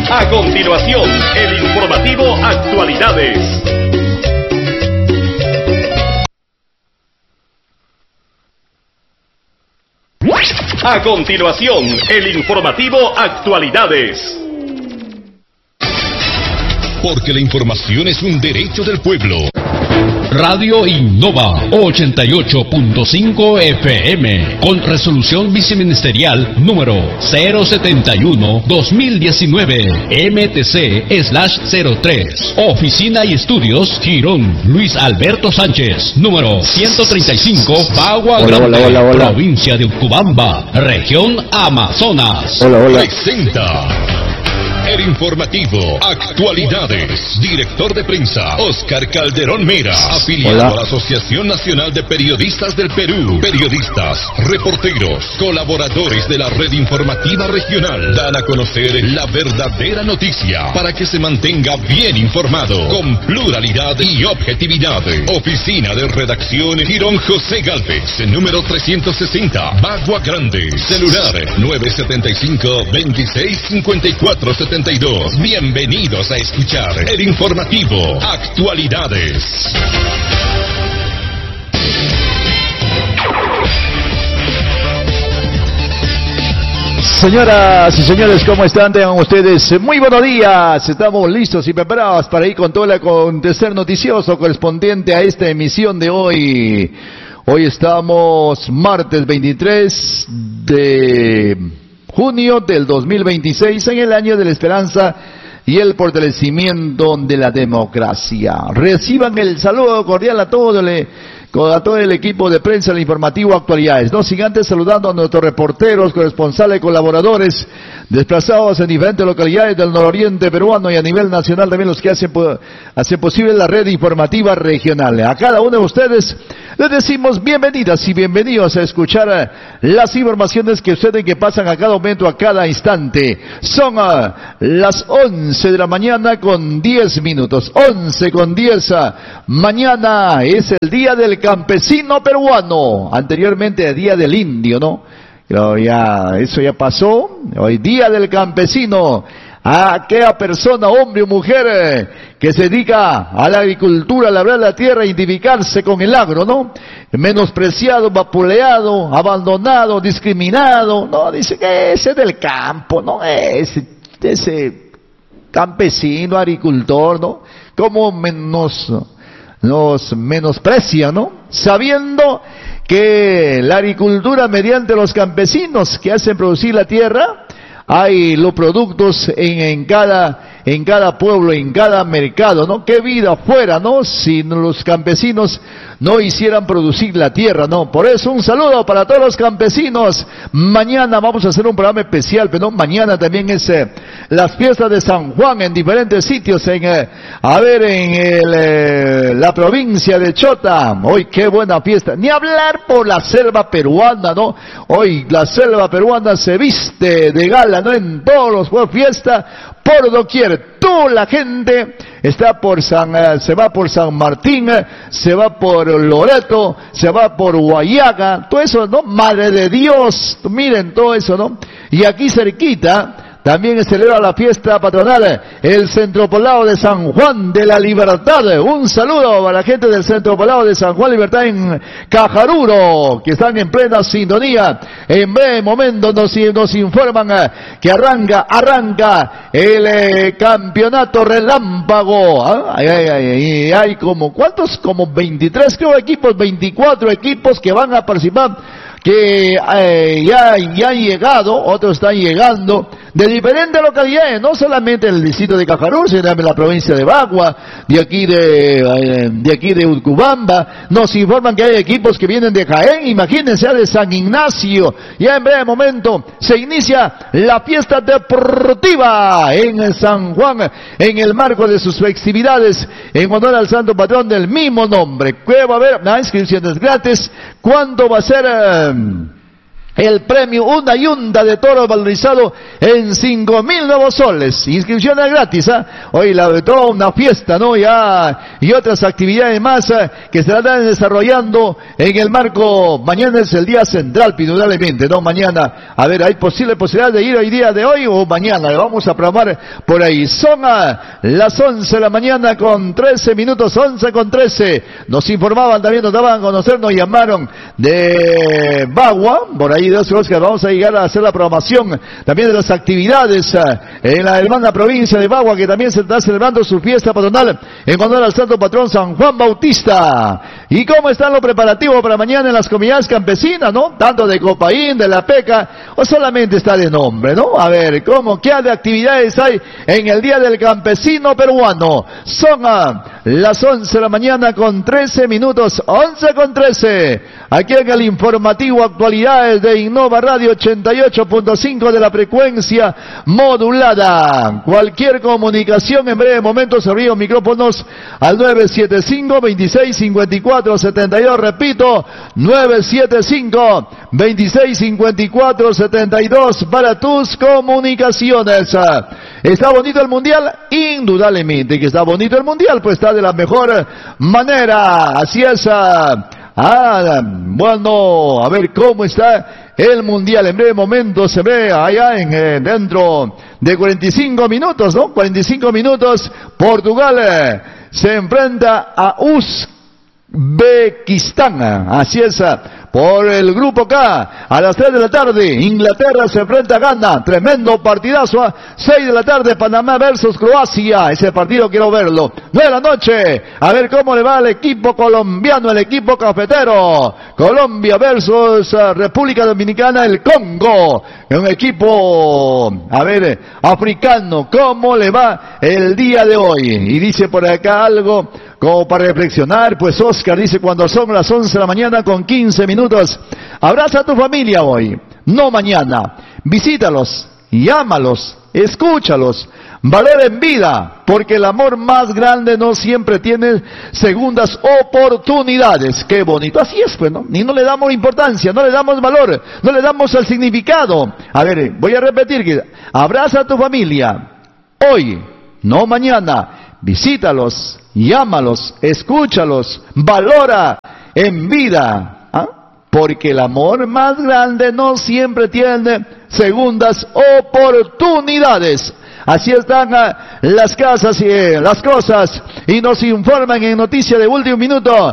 A continuación, el informativo Actualidades. A continuación, el informativo Actualidades. Porque la información es un derecho del pueblo. Radio Innova 88.5 FM con resolución viceministerial número 071-2019 MTC/03. Oficina y estudios Girón Luis Alberto Sánchez, número 135, Bagua Grande, provincia de Utcubamba, región Amazonas. Presenta el informativo Actualidades. Director de prensa Oscar Calderón Mera, afiliado a la Asociación Nacional de Periodistas del Perú. Periodistas, reporteros, colaboradores de la red informativa regional dan a conocer la verdadera noticia para que se mantenga bien informado con pluralidad y objetividad. Oficina de redacción Girón José Gálvez, número 360, Bagua Grande. Celular 975-265472. Bienvenidos a escuchar el informativo Actualidades. Señoras y señores, ¿cómo están? Tengan ustedes muy buenos días. Estamos listos y preparados para ir con todo el acontecer noticioso correspondiente a esta emisión de hoy. Hoy estamos martes 23 de junio del 2026, en el año de la esperanza y el fortalecimiento de la democracia. Reciban el saludo cordial a todo el equipo de prensa del informativo Actualidades. No sin antes saludando a nuestros reporteros, corresponsales, colaboradores, desplazados en diferentes localidades del nororiente peruano y a nivel nacional también los que hacen posible la red informativa regional. A cada uno de ustedes les decimos bienvenidas y bienvenidos a escuchar las informaciones que ustedes que pasan a cada momento, a cada instante. Son las 11 de la mañana con 10 minutos. 11 con 10. Mañana es el Día del Campesino Peruano. Anteriormente Día del Indio, ¿no? Pero eso ya pasó. Hoy Día del Campesino. A aquella persona, hombre o mujer, que se dedica a la agricultura, a labrar la tierra, a identificarse con el agro, ¿no? Menospreciado, vapuleado, abandonado, discriminado, ¿no? Dice que ese es del campo, ¿no? Ese campesino, agricultor, ¿no? Cómo nos menosprecia, ¿no? Sabiendo que la agricultura mediante los campesinos que hacen producir la tierra, hay los productos en cada pueblo, en cada mercado, ¿no? Qué vida fuera, ¿no? Si los campesinos no hicieran producir la tierra, ¿no? Por eso un saludo para todos los campesinos. Mañana vamos a hacer un programa especial, pero ¿no? Mañana también es las fiestas de San Juan en diferentes sitios, en la provincia de Chota. Hoy qué buena fiesta. Ni hablar por la selva peruana, ¿no? Hoy la selva peruana se viste de gala, ¿no? En todos los juegos, fiesta por doquier. Toda la gente está se va por San Martín, se va por Loreto, se va por Guayaga, todo eso, ¿no? Madre de Dios, miren todo eso, ¿no? Y aquí cerquita también se celebra la fiesta patronal, el Centro Poblado de San Juan de la Libertad. Un saludo a la gente del Centro Poblado de San Juan Libertad en Cajaruro, que están en plena sintonía. En breve momento nos informan que arranca el campeonato relámpago. Hay ¿cuántos? Como 23 creo equipos, 24 equipos que van a participar, que ya han llegado, otros están llegando de diferentes localidades, no solamente en el distrito de Cajaruro, sino en la provincia de Bagua, de aquí de Utcubamba. Nos informan que hay equipos que vienen de Jaén, imagínense, de San Ignacio. Ya en breve momento se inicia la fiesta deportiva en San Juan, en el marco de sus festividades en honor al santo patrón del mismo nombre. ¿Qué va a haber? Inscripciones gratis. ¿Cuándo va a ser? el premio una yunta de toro valorizado en 5.000 nuevos soles. Inscripciones gratis, hoy toda una fiesta, ¿no? Ya, y otras actividades más que se estarán desarrollando en el marco. Mañana es el día central, indudablemente, ¿no? Mañana, a ver, hay posibilidad de ir hoy día de hoy o mañana, vamos a programar por ahí. Son las 11 de la mañana con 13 minutos, 11 con 13. Nos informaban también, nos daban a conocer, nos llamaron de Bagua, por ahí que vamos a llegar a hacer la programación también de las actividades en la hermana provincia de Bagua, que también se está celebrando su fiesta patronal en honor al santo patrón San Juan Bautista. ¿Y cómo están los preparativos para mañana en las comunidades campesinas, no? Tanto de Copaín, de La Peca, o solamente está de nombre, ¿no? A ver, ¿qué de actividades hay en el Día del Campesino Peruano? Son las 11 de la mañana con 13 minutos, 11 con 13, aquí en el informativo Actualidades de Innova Radio 88.5 de la frecuencia modulada. Cualquier comunicación en breve momentos, abrimos micrófonos al 975-2654-72, repito, 975-2654-72 para tus comunicaciones. ¿Está bonito el Mundial? Indudablemente que está bonito el Mundial, pues está de la mejor manera, así es. Bueno, a ver cómo está el Mundial. En breve momento se ve allá dentro de 45 minutos, ¿no? 45 minutos, Portugal se enfrenta a Uzbekistán, así es, por el grupo K, a las 3 de la tarde, Inglaterra se enfrenta a Ghana, tremendo partidazo, 6 de la tarde, Panamá versus Croacia, ese partido quiero verlo, 9 de la noche, a ver cómo le va al equipo colombiano, el equipo cafetero, Colombia versus República Dominicana, el Congo, un equipo, a ver, africano, cómo le va el día de hoy, y dice por acá algo como para reflexionar, pues Oscar dice, cuando son las 11 de la mañana con 15 minutos, abraza a tu familia hoy, no mañana, visítalos, llámalos, escúchalos, valora en vida, porque el amor más grande no siempre tiene segundas oportunidades. Qué bonito, así es, pues, ¿no? Y no le damos importancia, no le damos valor, no le damos el significado. A ver, voy a repetir que abraza a tu familia hoy, no mañana, visítalos, llámalos, escúchalos, valora en vida, porque el amor más grande no siempre tiene segundas oportunidades. Así están las casas y las cosas, y nos informan en noticia de último minuto,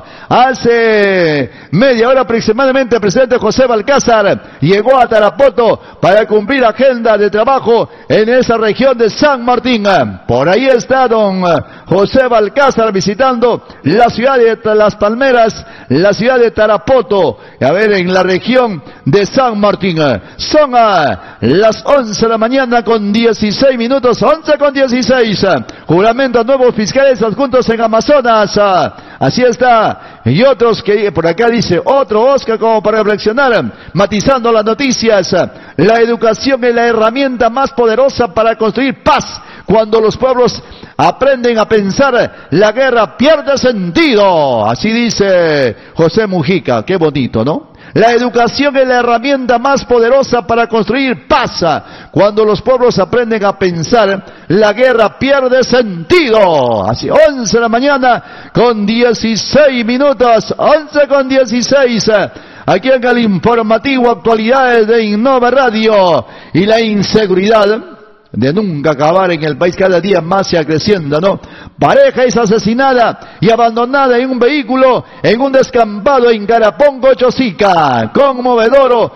hace media hora aproximadamente, el presidente José Balcázar llegó a Tarapoto para cumplir agenda de trabajo en esa región de San Martín. Por ahí está don José Balcázar visitando la ciudad de Las Palmeras, la ciudad de Tarapoto, a ver, en la región de San Martín. Son las 11 de la mañana con 16 minutos, 11 con 16, juramento a nuevos fiscales adjuntos en Amazonas, así está, y otros que por acá dice, otro Oscar como para reflexionar, matizando las noticias, la educación es la herramienta más poderosa para construir paz. Cuando los pueblos aprenden a pensar, la guerra pierde sentido, así dice José Mujica, qué bonito, ¿no? La educación es la herramienta más poderosa para construir paz. Cuando los pueblos aprenden a pensar, la guerra pierde sentido. Así, 11 de la mañana con 16 minutos, 11 con 16. Aquí en el informativo Actualidades de Innova Radio. Y la inseguridad de nunca acabar en el país cada día más se creciendo, ¿no? Pareja es asesinada y abandonada en un vehículo en un descampado en Carapongo, Chosica. Conmovedor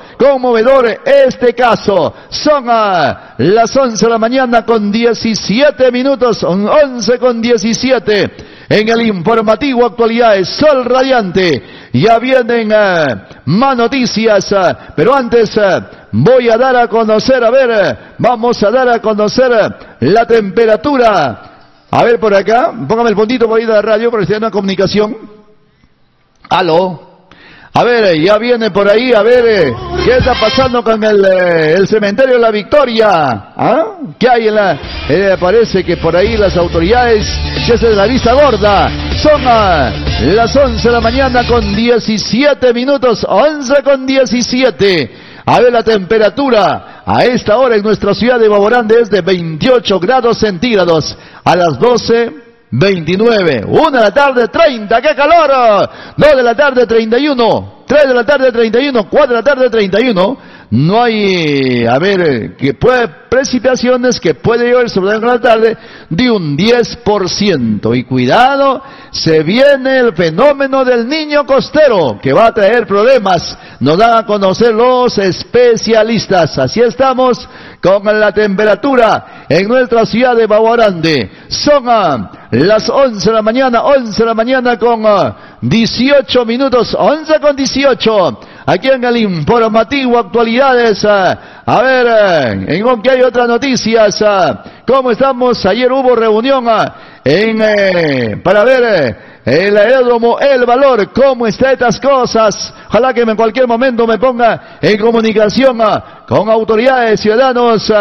este caso. Son las 11 de la mañana con 17 minutos, 11 con 17. En el informativo Actualidades, Sol Radiante. Ya vienen más noticias, pero antes voy a dar a conocer, vamos a dar a conocer la temperatura. A ver por acá, póngame el puntito por ahí de la radio, para que esté en una comunicación. Aló. A ver, ya viene por ahí, a ver, ¿qué está pasando con el cementerio de la Victoria? ¿Qué hay en la...? Parece que por ahí las autoridades se hacen la vista gorda. Son las 11 de la mañana con 17 minutos, 11 con 17. A ver la temperatura a esta hora en nuestra ciudad de Baborande es de 28 grados centígrados. A las 12:29, 1 de la tarde 30, ¡qué calor! 2 de la tarde 31, 3 de la tarde 31, 4 de la tarde 31. No hay, que puede precipitaciones, que puede llover sobre la tarde de un 10%. Y cuidado, se viene el fenómeno del niño costero, que va a traer problemas. Nos dan a conocer los especialistas. Así estamos con la temperatura en nuestra ciudad de Baborande. Son las 11 de la mañana, 11 de la mañana con 18 minutos, 11 con 18. Aquí en el informativo Actualidades, en que hay otras noticias. ¿Cómo estamos? Ayer hubo reunión para ver el aeródromo El Valor. ¿Cómo están estas cosas? Ojalá que en cualquier momento me ponga en comunicación con autoridades ciudadanos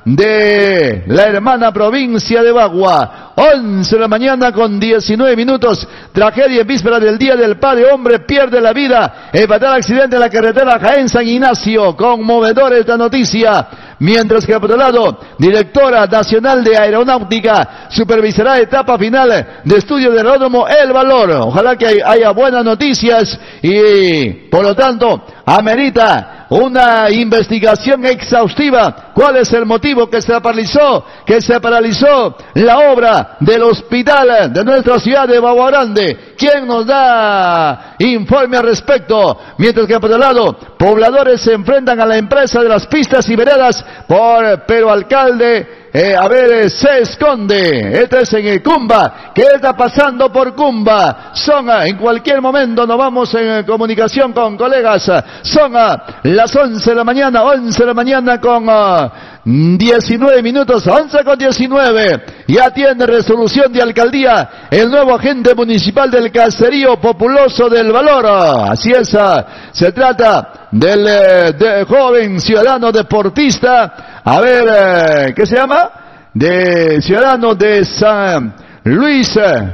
de la hermana provincia de Bagua. 11 de la mañana con 19 minutos. Tragedia en víspera del Día del Padre. Hombre pierde la vida en fatal accidente en la carretera Jaén-San Ignacio. Conmovedora esta noticia. Mientras que por otro lado, directora nacional de aeronáutica supervisará etapa final de estudio del aeródromo El Valor. Ojalá que haya buenas noticias y por lo tanto amerita una investigación exhaustiva. ¿Cuál es el motivo que se paralizó? Que se paralizó la obra del hospital de nuestra ciudad de Baborande. ¿Quién nos da informe al respecto? Mientras que por otro lado, pobladores se enfrentan a la empresa de las pistas y veredas pero alcalde se esconde. Este es en el Cumba. ¿Qué está pasando por Cumba? Son en cualquier momento nos vamos en comunicación con colegas. Son las 11 de la mañana, 11 de la mañana con 19 minutos, 11 con 19. Ya tiene resolución de alcaldía el nuevo agente municipal del caserío populoso del Valor. Así es, se trata del joven ciudadano deportista. ¿Qué se llama? De ciudadano de San Luis,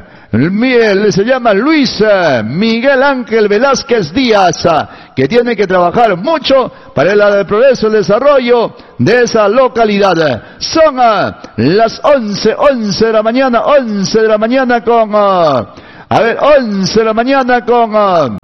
se llama Luis Miguel Ángel Velázquez Díaz, que tiene que trabajar mucho para el progreso y el desarrollo de esa localidad. Son las 11 de la mañana, 11 de la mañana con, 11 de la mañana con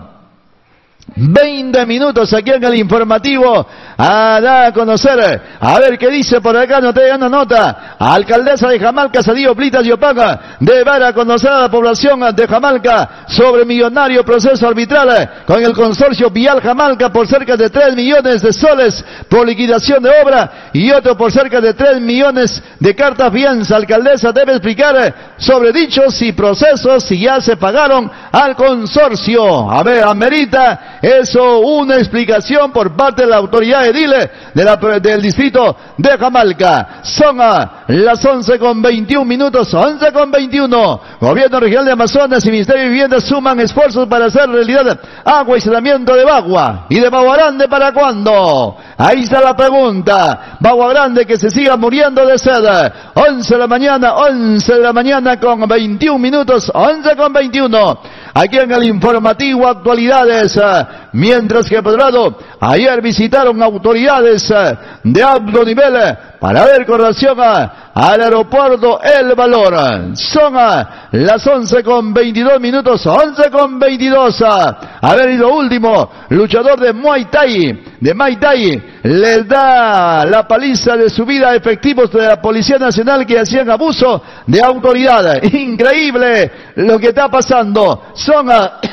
20 minutos aquí en el informativo. Da a conocer, qué dice por acá, no te dan una nota. Alcaldesa de Jamalca, Sadío Plitas y Opaca, de dar a conocer a la población de Jamalca sobre millonario proceso arbitral con el consorcio Vial Jamalca por cerca de 3 millones de soles por liquidación de obra y otro por cerca de 3 millones de cartas fianza. Alcaldesa debe explicar sobre dichos y procesos si ya se pagaron al consorcio. Amerita eso una explicación por parte de la autoridad edile del distrito de Jamalca. Son las 11 con 21 minutos, 11 con 21. Gobierno regional de Amazonas y Ministerio de Vivienda suman esfuerzos para hacer realidad agua y saneamiento de Bagua. ¿Y de Bagua Grande para cuándo? Ahí está la pregunta. Bagua Grande que se siga muriendo de sed. 11 de la mañana, 11 de la mañana con 21 minutos, 11 con 21. Aquí en el informativo Actualidades. Mientras que por otro lado, ayer visitaron autoridades de alto nivel para ver con relación al aeropuerto El Valor. Son las 11 con 22 minutos, 11 con 22. Y lo último, luchador de Muay Thai, les da la paliza de su vida a efectivos de la Policía Nacional que hacían abuso de autoridad. Increíble lo que está pasando. Son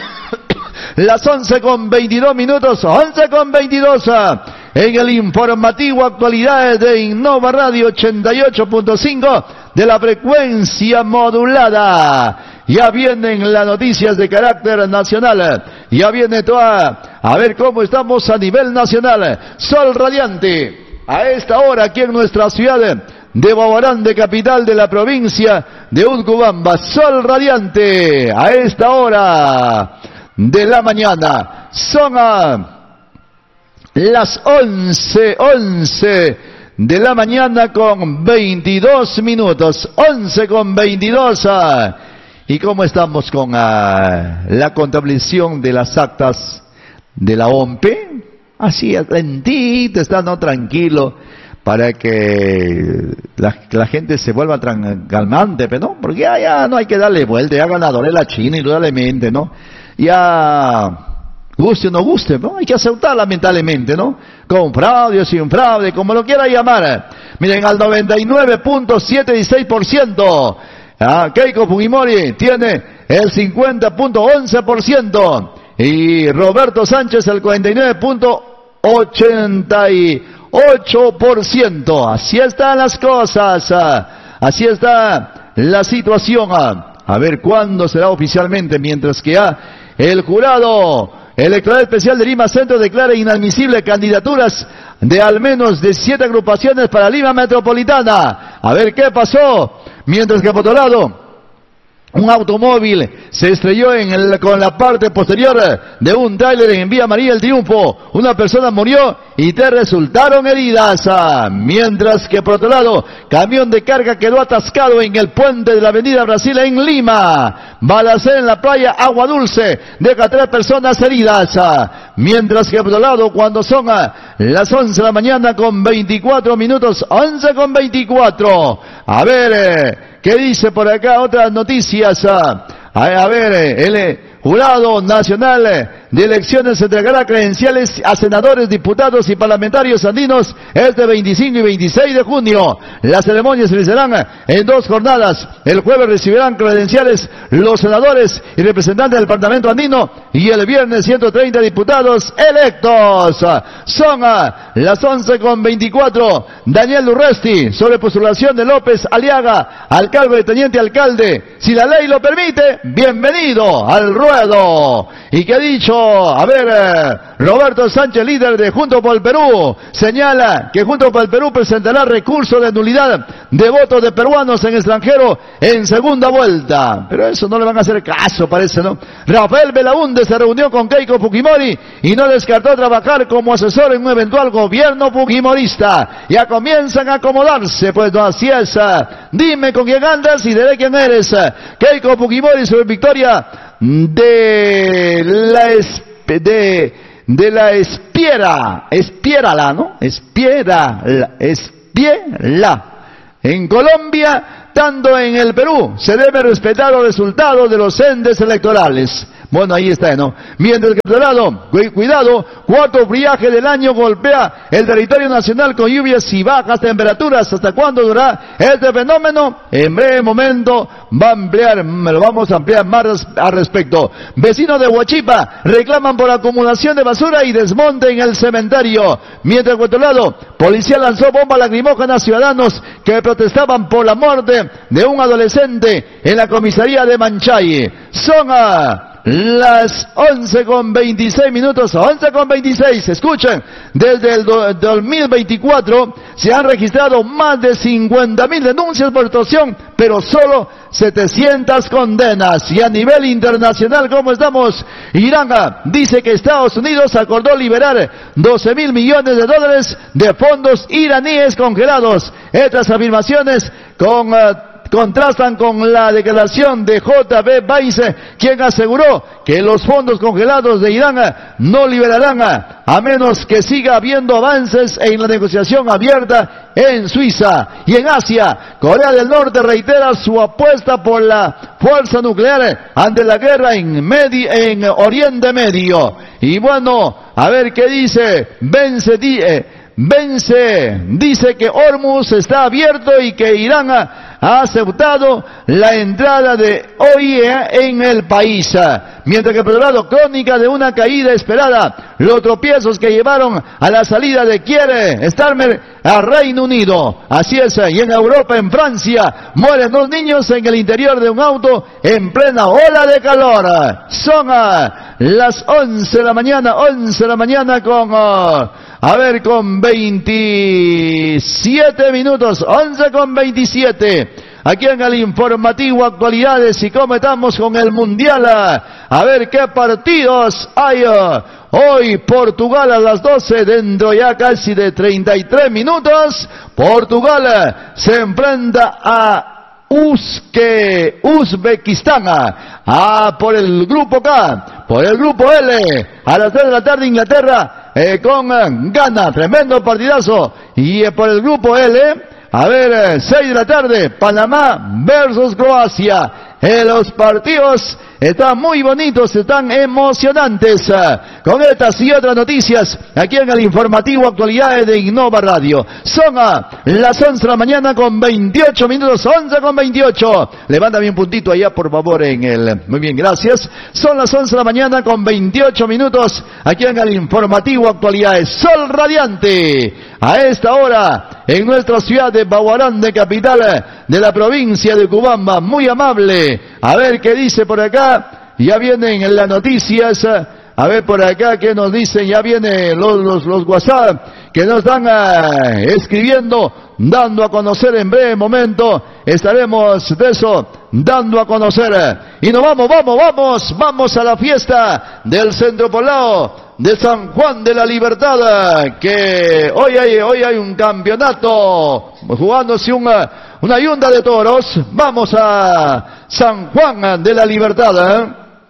las 11 con 22 minutos, 11 con 22. En el informativo Actualidades de Innova Radio 88.5 de la frecuencia modulada. Ya vienen las noticias de carácter nacional. Ya viene toda, cómo estamos a nivel nacional. Sol radiante a esta hora aquí en nuestra ciudad de Baborande, capital de la provincia de Utcubamba. Sol radiante a esta hora de la mañana. Son las 11 de la mañana con 22 minutos. 11 con 22. ¿Y cómo estamos con la contabilización de las actas de la OMPE? Así, lentito, estando tranquilo, para que la gente se vuelva calmante, ¿no? Porque ya no hay que darle vuelta, ya ganador es la China, indudablemente, ¿no? Ya, guste o no guste, ¿no? Hay que aceptar lamentablemente, ¿no? Con fraude o sin fraude, como lo quiera llamar. Miren, al 99.76%, Keiko Fujimori tiene el 50.11%, y Roberto Sánchez el 49.88%. Así están las cosas, así está la situación. A ver cuándo será oficialmente, mientras que el jurado electoral especial de Lima Centro declara inadmisible candidaturas de al menos 17 agrupaciones para Lima Metropolitana. A ver qué pasó, mientras que por otro lado, un automóvil se estrelló con la parte posterior de un tráiler en Vía María El Triunfo. Una persona murió y 3 resultaron heridas. Mientras que por otro lado, camión de carga quedó atascado en el puente de la Avenida Brasil en Lima. Balacera en la playa Agua Dulce deja 3 personas heridas. Mientras que por otro lado, cuando son las 11 de la mañana con 24 minutos, 11 con 24. A ver, ¿qué dice por acá? Otras noticias. A ver, el Jurado Nacional de Elecciones entregará credenciales a senadores, diputados y parlamentarios andinos este 25 y 26 de junio. Las ceremonias se realizarán en 2 jornadas. El jueves recibirán credenciales los senadores y representantes del Parlamento andino, y el viernes 130 diputados electos. Son las 11:24. Daniel Urresti, sobre postulación de López Aliaga al cargo de teniente alcalde. Si la ley lo permite, bienvenido al ruedo. ¿Y qué ha dicho? A ver, Roberto Sánchez, líder de Juntos por el Perú, señala que Juntos por el Perú presentará recurso de nulidad de votos de peruanos en extranjero en segunda vuelta. Pero eso no le van a hacer caso, parece, ¿no? Rafael Belaúnde se reunió con Keiko Fujimori y no descartó trabajar como asesor en un eventual gobierno fujimorista. Ya comienzan a acomodarse, pues no, así es. Dime con quién andas y diré quién eres. Keiko Fujimori sobre victoria de la Espiera, ¿no? Espiera. En Colombia, tanto en el Perú, se debe respetar los resultados de los entes electorales. Bueno, ahí está, ¿no? Mientras que por otro lado, cuidado, 4 friaje del año golpea el territorio nacional con lluvias y bajas temperaturas. ¿Hasta cuándo durará este fenómeno? En breve momento lo vamos a ampliar más al respecto. Vecinos de Huachipa reclaman por acumulación de basura y desmonte en el cementerio. Mientras que por otro lado, policía lanzó bomba lacrimógena a ciudadanos que protestaban por la muerte de un adolescente en la comisaría de Manchay. Son las 11:26 minutos, 11:26. Escuchen, desde el 2024 se han registrado más de 50.000 denuncias por extorsión, pero solo 700 condenas. Y a nivel internacional, ¿cómo estamos? Irán dice que Estados Unidos acordó liberar $12.000 millones de fondos iraníes congelados. Estas afirmaciones contrastan con la declaración de J.B. Vance, quien aseguró que los fondos congelados de Irán no liberarán a menos que siga habiendo avances en la negociación abierta en Suiza. Y en Asia, Corea del Norte reitera su apuesta por la fuerza nuclear ante la guerra en Oriente Medio. Y bueno, a ver qué dice Vance dice que Hormuz está abierto y que Irán ha aceptado la entrada de OIE en el país. Mientras que por otro lado, crónica de una caída esperada, los tropiezos que llevaron a la salida de Keir Starmer a Reino Unido. Así es, y en Europa, en Francia, mueren 2 niños en el interior de un auto en plena ola de calor. Son las 11 de la mañana con 27 minutos, 11:27. Aquí en el informativo Actualidades, y cómo estamos con el Mundial. A ver qué partidos hay. Hoy Portugal a las 12, dentro ya casi de 33 minutos. Portugal se enfrenta a Uzbekistán. Por el grupo K, por el grupo L, a las 3 de la tarde Inglaterra con gana, tremendo partidazo. Y por el grupo L, a ver, 6 de la tarde, Panamá versus Croacia. Los partidos están muy bonitos, están emocionantes. Con estas y otras noticias, aquí en el informativo Actualidades de Innova Radio. Son las 11 de la mañana con 28 minutos, 11 con 28. Levántame un puntito allá, por favor, en el... Muy bien, gracias. Son las 11 de la mañana con 28 minutos, aquí en el informativo Actualidades. Sol radiante, a esta hora, en nuestra ciudad de Baguarán, capital de la provincia de Cubamba. Muy amable. A ver qué dice por acá. Ya vienen las noticias. A ver por acá qué nos dicen. Ya vienen los WhatsApp que nos están escribiendo, dando a conocer en breve momento. Estaremos de eso dando a conocer. Y nos vamos a la fiesta del Centro Poblado de San Juan de la Libertad, que hoy hay un campeonato jugándose una yunda de toros. Vamos a San Juan de la Libertad.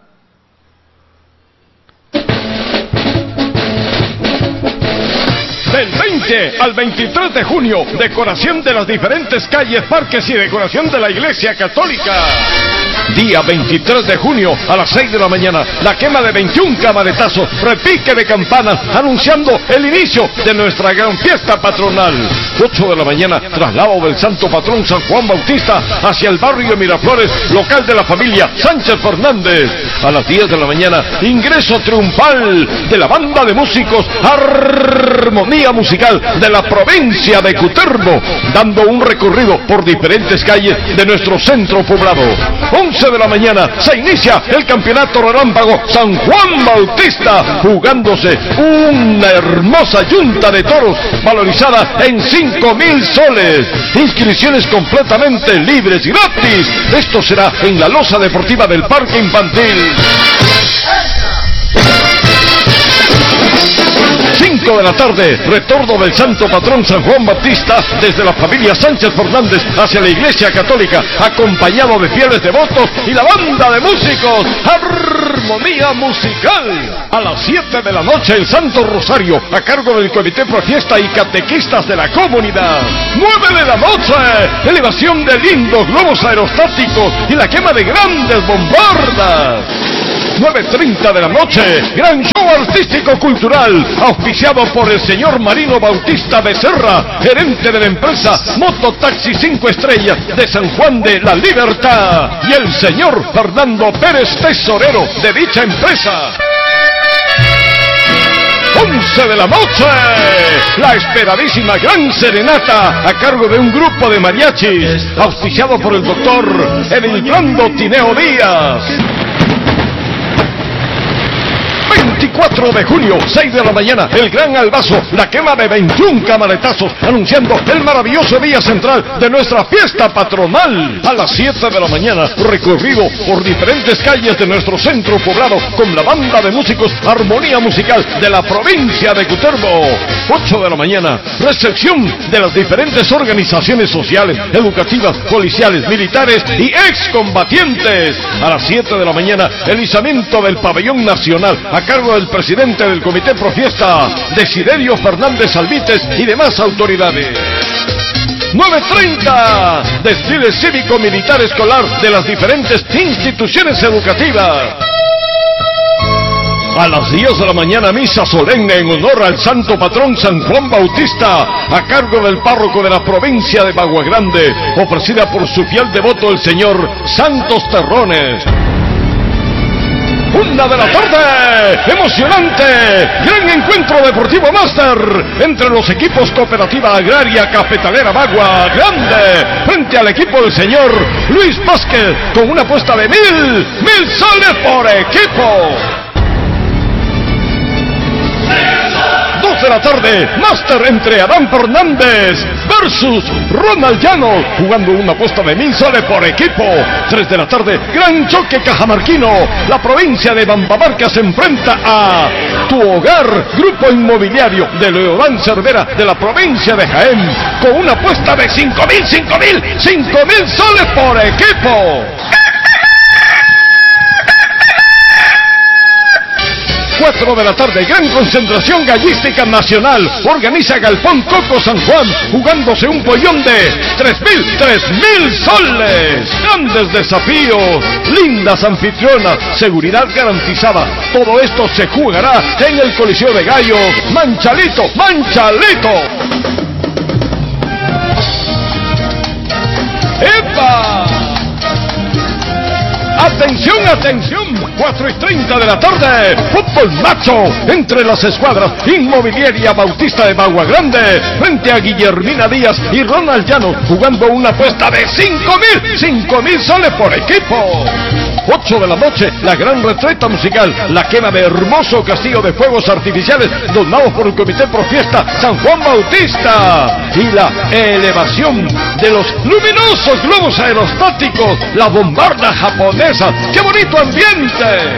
Del 20 al 23 de junio, decoración de las diferentes calles, parques y decoración de la Iglesia Católica. Día 23 de junio a las 6 de la mañana, la quema de 21 camaretazos, repique de campanas, anunciando el inicio de nuestra gran fiesta patronal. 8 de la mañana, traslado del Santo Patrón San Juan Bautista hacia el barrio Miraflores, local de la familia Sánchez Fernández. A las 10 de la mañana, ingreso triunfal de la banda de músicos Armonía Musical de la provincia de Cutervo, dando un recorrido por diferentes calles de nuestro centro poblado. 11 de la mañana se inicia el campeonato relámpago San Juan Bautista, jugándose una hermosa yunta de toros valorizada en 5,000 soles. Inscripciones completamente libres y gratis. Esto será en la losa deportiva del Parque Infantil. 5 de la tarde, retorno del Santo Patrón San Juan Bautista desde la familia Sánchez Fernández hacia la Iglesia Católica, acompañado de fieles devotos y la banda de músicos Armonía Musical. A las 7 de la noche, el Santo Rosario, a cargo del Comité Pro Fiesta y catequistas de la comunidad. 9 de la noche, elevación de lindos globos aerostáticos y la quema de grandes bombardas. 9:30 de la noche, gran show artístico-cultural, auspiciado por el señor Marino Bautista Becerra, gerente de la empresa Mototaxi 5 Estrellas de San Juan de la Libertad, y el señor Fernando Pérez, tesorero de dicha empresa. 11 de la noche, la esperadísima gran serenata a cargo de un grupo de mariachis, auspiciado por el doctor Edilfrando Tineo Díaz. 24 de junio, 6 de la mañana, el gran albazo, la quema de 21 camaretazos, anunciando el maravilloso día central de nuestra fiesta patronal. A las 7 de la mañana, recorrido por diferentes calles de nuestro centro poblado con la banda de músicos Armonía Musical de la provincia de Cutervo. 8 de la mañana, recepción de las diferentes organizaciones sociales, educativas, policiales, militares y excombatientes. A las 7 de la mañana, el izamiento del pabellón nacional a cargo del presidente del Comité Pro Fiesta, Desiderio Fernández Alvites y demás autoridades. 9:30, desfile cívico-militar escolar de las diferentes instituciones educativas. A las 10 de la mañana, misa solemne en honor al Santo Patrón San Juan Bautista, a cargo del párroco de la provincia de Bagua Grande, ofrecida por su fiel devoto el señor Santos Terrones. 1 de la tarde, emocionante, gran encuentro deportivo máster entre los equipos Cooperativa Agraria Cafetalera Bagua Grande frente al equipo del señor Luis Vázquez, con una apuesta de 1,000 soles por equipo. 2 de la tarde, máster entre Adán Fernández versus Ronald Llano, jugando una apuesta de 1,000 soles por equipo. 3 de la tarde, gran choque cajamarquino. La provincia de Bambabarca se enfrenta a Tu Hogar, grupo inmobiliario de Leodán Cervera de la provincia de Jaén, con una apuesta de 5,000 soles por equipo. 4 de la tarde, gran concentración gallística nacional. Organiza Galpón Coco San Juan, jugándose un pollón de 3,000 soles. Grandes desafíos, lindas anfitrionas, seguridad garantizada. Todo esto se jugará en el Coliseo de Gallos. Manchalito, Manchalito. ¡Epa! ¡Atención, atención! 4:30 de la tarde, fútbol macho entre las escuadras Inmobiliaria Bautista de Bagua Grande frente a Guillermina Díaz y Ronald Llano, jugando una apuesta de 5,000 soles por equipo. 8 de la noche, la gran retreta musical, la quema de hermoso castillo de fuegos artificiales donados por el Comité Pro Fiesta San Juan Bautista, y la elevación de los luminosos globos aerostáticos, la bombarda japonesa. ¡Qué bonito ambiente!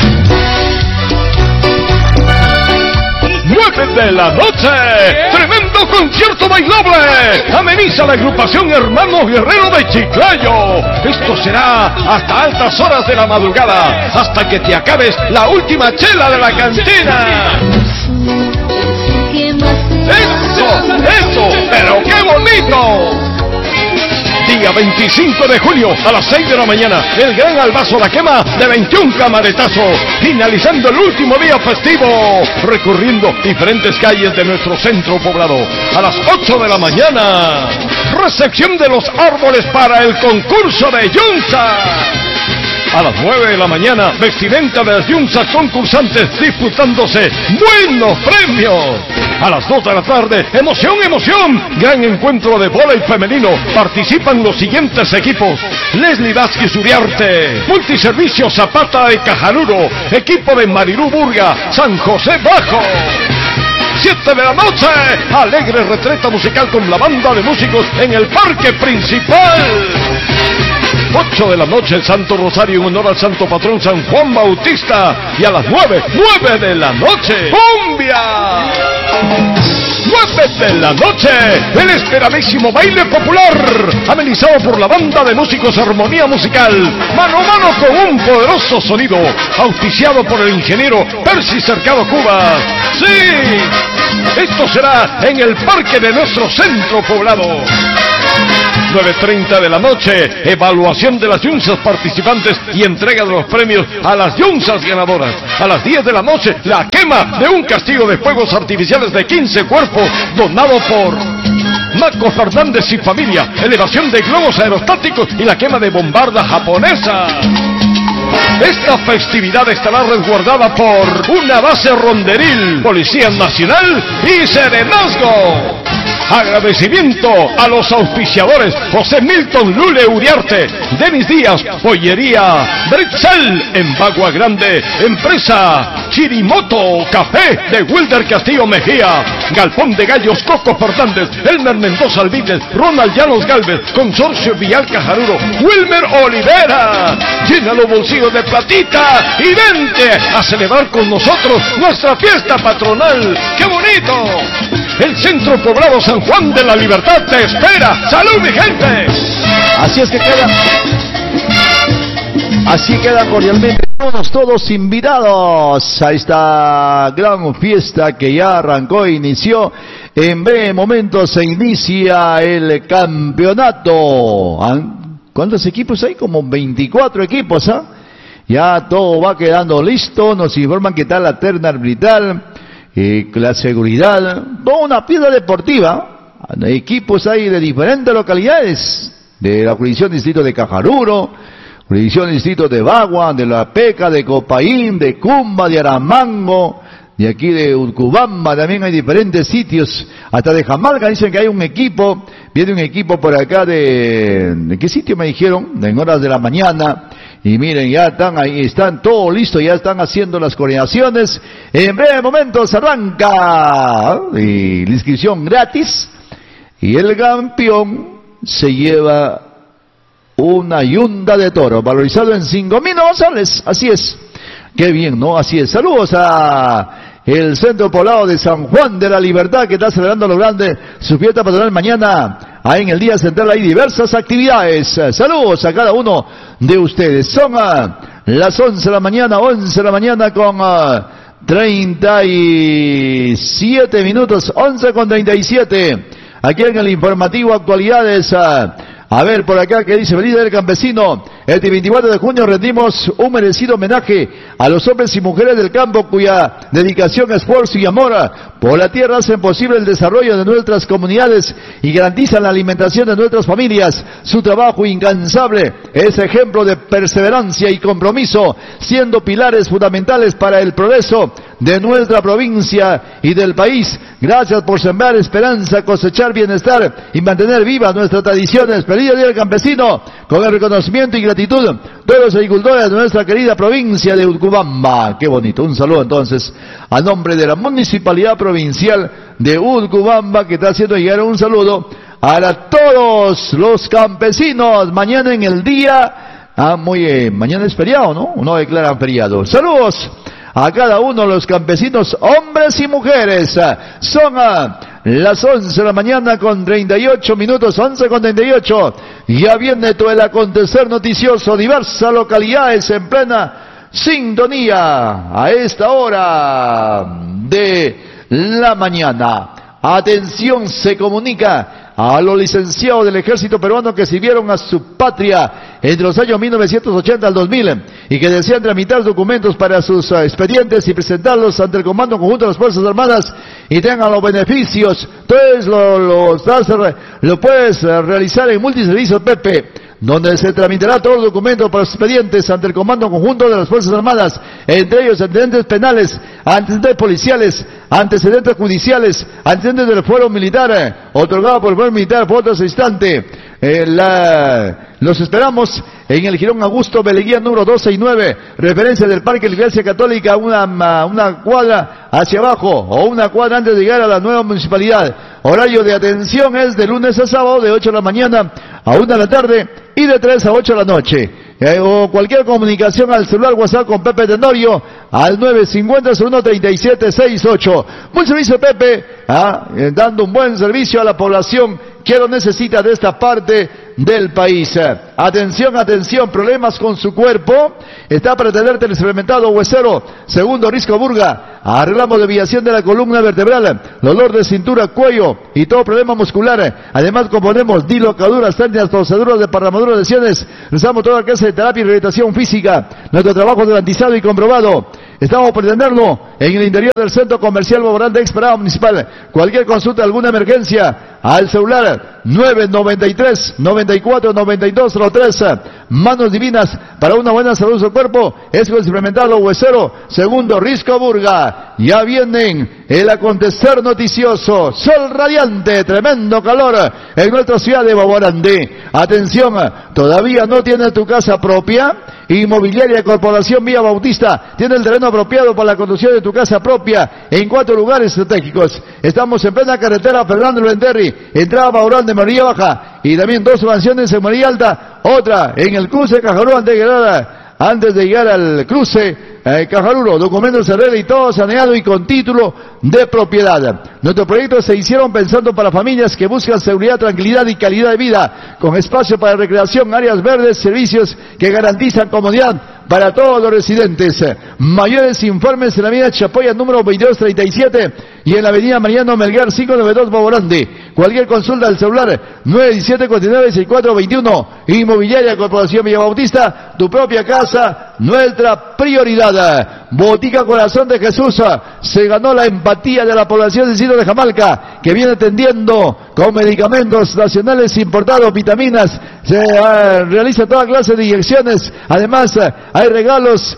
9 de la noche, tremendo concierto bailable. Ameniza la agrupación Hermanos Guerrero de Chiclayo. Esto será hasta altas horas de la madrugada, hasta que te acabes la última chela de la cantina. ¡Eso! ¡Pero qué bonito! Día 25 de julio a las 6 de la mañana, el gran albazo La Quema de 21 camaretazos, finalizando el último día festivo, recorriendo diferentes calles de nuestro centro poblado. A las 8 de la mañana, recepción de los árboles para el concurso de Yunza. A las 9 de la mañana, vestimenta de las Yunzas concursantes disputándose buenos premios. A las 2 de la tarde, emoción, gran encuentro de vóley femenino. Participan los siguientes equipos: Leslie Vázquez Uriarte, Multiservicio Zapata de Cajaruro, equipo de Marirú Burga, San José Bajo. 7 de la noche, alegre retreta musical con la banda de músicos en el parque principal. 8 de la noche, el Santo Rosario en honor al Santo Patrón San Juan Bautista. Y a las 9 de la noche, ¡cumbia! 9 de la noche, el esperadísimo baile popular, amenizado por la banda de músicos Armonía Musical, mano a mano con un poderoso sonido, auspiciado por el ingeniero Percy Cercado Cuba. ¡Sí! Esto será en el parque de nuestro centro poblado. 9:30 de la noche, evaluación de las Yunzas participantes y entrega de los premios a las Yunzas ganadoras. A las 10 de la noche, la quema de un castillo de fuegos artificiales de 15 cuerpos, donado por Marco Fernández y familia, elevación de globos aerostáticos y la quema de bombarda japonesa. Esta festividad estará resguardada por una base ronderil, Policía Nacional y Serenazgo. Agradecimiento a los auspiciadores: José Milton Lule Uriarte, Denis Díaz, Pollería Britzel en Bagua Grande, Empresa Chirimoto Café de Wilder Castillo Mejía, Galpón de Gallos Coco Fernández, Elmer Mendoza Alvídez, Ronald Llanos Galvez, Consorcio Vial Cajaruro, Wilmer Olivera. Llena los bolsillos de platita y vente a celebrar con nosotros nuestra fiesta patronal. ¡Qué bonito! El Centro Poblado San Juan de la Libertad te espera. ¡Salud, mi gente! Así quedan cordialmente todos invitados a esta gran fiesta que ya arrancó e inició. En breve momento se inicia el campeonato. ¿Cuántos equipos hay? Como 24 equipos, ¿ah? Ya todo va quedando listo. Nos informan que está la terna arbitral, la seguridad, toda una piedra deportiva. Equipos hay de diferentes localidades, de la jurisdicción distrito de Cajaruro, jurisdicción distrito de Bagua, de La Peca, de Copaín, de Cumba, de Aramango, de aquí de Urcubamba. También hay diferentes sitios, hasta de Jamalca dicen que hay un equipo. Viene un equipo por acá ¿de qué sitio me dijeron? En horas de la mañana. Y miren, ya están ahí, están todo listo, ya están haciendo las coordinaciones. En breve momento se arranca y la inscripción gratis. Y el campeón se lleva una yunda de toro, valorizado en 5,000 soles. Así es. Qué bien, ¿no? Así es. Saludos a el Centro Poblado de San Juan de la Libertad, que está celebrando lo grande su fiesta patronal mañana. Ahí en el día central hay diversas actividades. Saludos a cada uno de ustedes. Son las 11 de la mañana con 37 minutos, 11:37. Aquí en el informativo Actualidades. A ver, por acá, que dice: Feliz Día del Campesino. Este 24 de junio rendimos un merecido homenaje a los hombres y mujeres del campo cuya dedicación, esfuerzo y amor por la tierra hacen posible el desarrollo de nuestras comunidades y garantizan la alimentación de nuestras familias. Su trabajo incansable es ejemplo de perseverancia y compromiso, siendo pilares fundamentales para el progreso de nuestra provincia y del país. Gracias por sembrar esperanza, cosechar bienestar y mantener vivas nuestras tradiciones. Feliz Día del Campesino, con el reconocimiento y gratitud de los agricultores de nuestra querida provincia de Utcubamba. Qué bonito. Un saludo entonces a nombre de la Municipalidad Provincial de Utcubamba, que está haciendo llegar un saludo a todos los campesinos. Mañana en el día, mañana es feriado, ¿no? No declaran feriado. Saludos a cada uno de los campesinos, hombres y mujeres. Son las 11 de la mañana con 38 minutos, 11:38. Ya viene todo el acontecer noticioso, diversas localidades en plena sintonía a esta hora de la mañana. Atención, se comunica a los licenciados del ejército peruano que sirvieron a su patria entre los años 1980 al 2000 y que desean tramitar documentos para sus expedientes y presentarlos ante el Comando Conjunto de las Fuerzas Armadas y tengan los beneficios. Entonces lo puedes realizar en Multiservicios Pepe, donde se tramitará todos los documentos para los expedientes ante el Comando Conjunto de las Fuerzas Armadas, entre ellos antecedentes penales, antecedentes policiales, antecedentes judiciales, antecedentes del fuero militar, otorgado por el fuero militar por otro instante. Los esperamos en el Jirón Augusto Beleguía número 269, referencia del Parque de la Iglesia Católica, una cuadra hacia abajo o una cuadra antes de llegar a la nueva municipalidad. Horario de atención es de lunes a sábado de 8 de la mañana a 1 de la tarde y de 3 a 8 de la noche. O cualquier comunicación al celular WhatsApp con Pepe Tenorio al 950-013768. Buen servicio, Pepe, dando un buen servicio a la población que lo necesita de esta parte del país. Atención, atención, problemas con su cuerpo. Está para atenderte el experimentado huesero Segundo Risco Burga. Arreglamos desviación de la columna vertebral, dolor de cintura, cuello y todo problema muscular. Además componemos dilocaduras, técnicas, torceduras, desparramaduras, lesiones. Realizamos toda clase de terapia y rehabilitación física. Nuestro trabajo es garantizado y comprobado. Estamos por atenderlo en el interior del Centro Comercial Boborán de Exparada Municipal. Cualquier consulta, alguna emergencia, al celular 993-94-9203. Manos divinas para una buena salud de su cuerpo. Es con el suplementado huesero Segundo Risco Burga. Ya vienen el acontecer noticioso. Sol radiante, tremendo calor en nuestra ciudad de Boborandé. Atención, ¿todavía no tienes tu casa propia? Inmobiliaria Corporación Vía Bautista tiene el terreno apropiado para la construcción de tu casa propia en 4 lugares estratégicos. Estamos en plena carretera Fernando Lenterri, entrada Baurán de María Baja, y también 2 mansiones en María Alta, otra en el cruce Cajarú antes de llegar al cruce Cajaruro. Documentos de regla y todo saneado y con título de propiedad. Nuestros proyectos se hicieron pensando para familias que buscan seguridad, tranquilidad y calidad de vida, con espacio para recreación, áreas verdes, servicios que garantizan comodidad para todos los residentes. Mayores informes en la avenida Chapoya número 2237 y en la avenida Mariano Melgar 592 Boborande. Cualquier consulta al celular 917-49-6421. Inmobiliaria Corporación Villa Bautista, tu propia casa, nuestra prioridad. Botica Corazón de Jesús se ganó la empatía de la población del sitio de Jamalca, que viene atendiendo con medicamentos nacionales importados, vitaminas, se realiza toda clase de inyecciones. Además hay regalos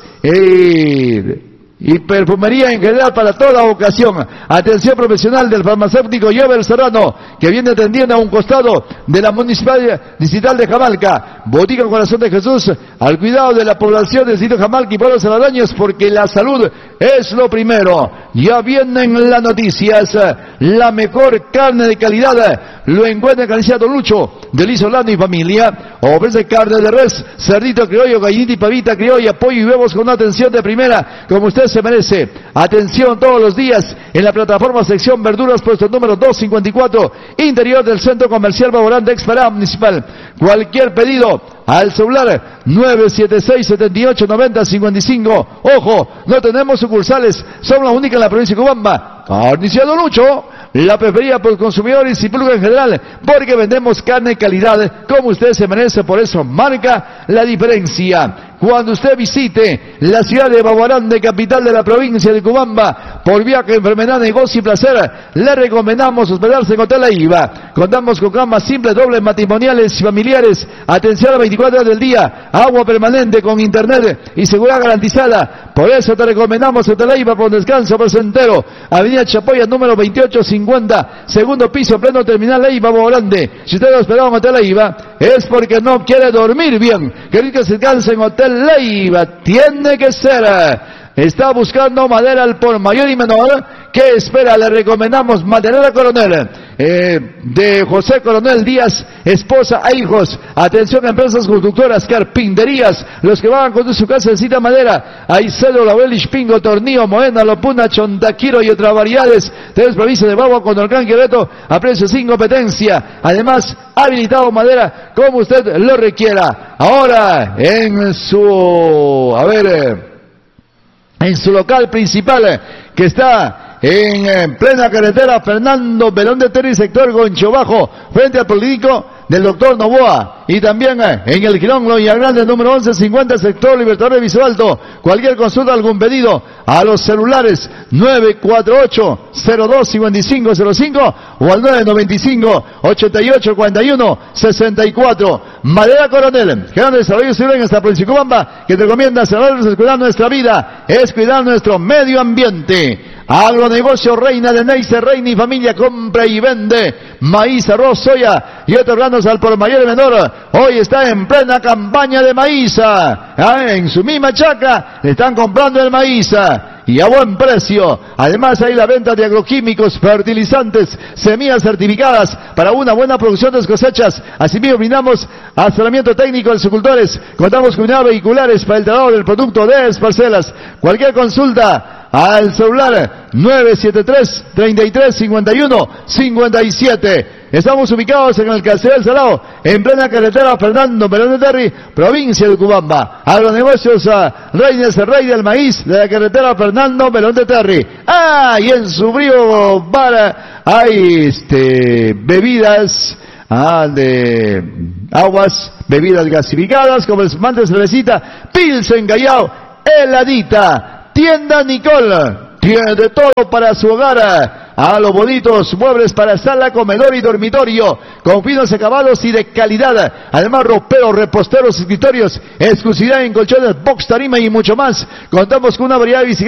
y perfumería en general para toda ocasión. Atención profesional del farmacéutico Jover Serrano, que viene atendiendo a un costado de la Municipalidad Distrital de Jamalca. Botica Corazón de Jesús, al cuidado de la población del sitio Jamalca y pueblos aledaños, porque la salud es lo primero. Ya vienen las noticias. La mejor carne de calidad lo encuentra en Carnicería Don Lucho, de Liz Solano y familia. Ofrece carne de res, cerdito criollo, gallinita y pavita criolla, pollo y huevos con una atención de primera, como usted usted se merece. Atención todos los días en la plataforma sección verduras, puesto número 254, interior del Centro Comercial Baborán de Expará Municipal. Cualquier pedido al celular 976-7890-55. Ojo, no tenemos sucursales, son la única en la provincia de Cobamba. Carnicería Don Lucho, la preferida por consumidores y público en general, porque vendemos carne de calidad como usted se merece, por eso marca la diferencia. Cuando usted visite la ciudad de Baborán, de capital de la provincia de Cobamba, por viaje, enfermedad, negocio y placer, le recomendamos hospedarse en Hotel Aiva. Contamos con camas simples, dobles, matrimoniales y familiares, atención a 24 horas del día, agua permanente con internet y seguridad garantizada. Por eso te recomendamos Hotel Aiva por descanso placentero. Avenida Chapoya, número 2850, segundo piso, pleno terminal Aiva, Baborán. Si usted lo hospedado en Hotel Aiva, es porque no quiere dormir bien. Querer que se descanse en Hotel Leiva, tiene que ser. Está buscando madera al por mayor y menor. ¿Qué espera? Le recomendamos Maderera Coronel, de José Coronel Díaz, esposa e hijos. Atención, empresas constructoras, carpinterías, los que van a construir su casa necesitan madera. Hay cedro, laurel, ispingo, tornillo, moena, lopuna, chontaquiro y otras variedades. Tenemos provincia de Bagua con Orcán Querétaro a precio sin competencia. Además, habilitado madera como usted lo requiera. Ahora, en su local principal, que está en plena carretera Fernando Belón de Terry, sector Goncho Bajo, frente al político del doctor Novoa, y también en el Girón Loya Grande, número 1150, sector Libertador de Viso Alto. Cualquier consulta, algún pedido, a los celulares 948-025505 o al 995-8841-64. Madera Coronel, General de Desarrollo Civil en esta provincia de Cobamba, que te recomienda cerrarnos, es cuidar nuestra vida, es cuidar nuestro medio ambiente. Agronegocio Reina de Neisser, Reina y familia, compra y vende maíz, arroz, soya y otros granos al por mayor y menor. Hoy está en plena campaña de maíz. En su misma chacra le están comprando el maíz y a buen precio. Además hay la venta de agroquímicos, fertilizantes, semillas certificadas para una buena producción de las cosechas. Asimismo brindamos asesoramiento técnico a los agricultores. Contamos con unidades vehiculares para el traslado del producto de las parcelas. Cualquier consulta al celular 973-3351-57. Estamos ubicados en el Caserío del Salao, en plena carretera Fernando Belón de Terry, provincia de Cobamba. Agronegocios Reyes, el rey del maíz de la carretera Fernando Belón de Terry. Y en su brío bar hay bebidas de aguas, bebidas gasificadas como el espumante, cervecita, Pilsen Callao, heladita. Tienda Nicole tiene de todo para su hogar. A los bonitos muebles para sala, comedor y dormitorio, con finos acabados y de calidad. Además, roperos, reposteros, escritorios, exclusividad en colchones, box, tarima y mucho más. Contamos con una variedad de bicicletas